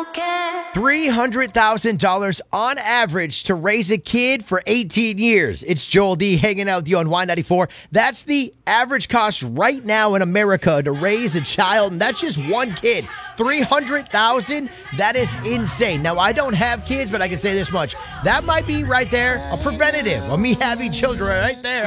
$300,000 on average to raise a kid for 18 years. It's Joel D hanging out with you on Y94. That's the average cost right now in America to raise a child, and that's just one kid. $300,000? That is insane. Now, I don't have kids, but I can say this much. That might be right there a preventative of me having children right there.